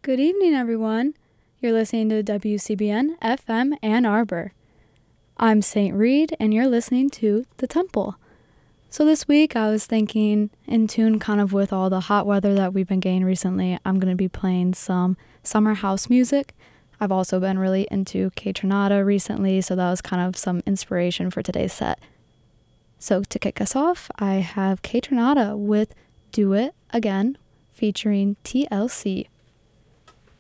Good evening, everyone. You're listening to WCBN FM Ann Arbor. I'm St. Reed, and you're listening to The Temple. So this week, I was thinking, in tune kind of with all the hot weather that we've been getting recently, I'm going to be playing some summer house music. I've also been really into Kaytranada recently, so that was kind of some inspiration for today's set. So to kick us off, I have Kaytranada with Do It Again, featuring TLC.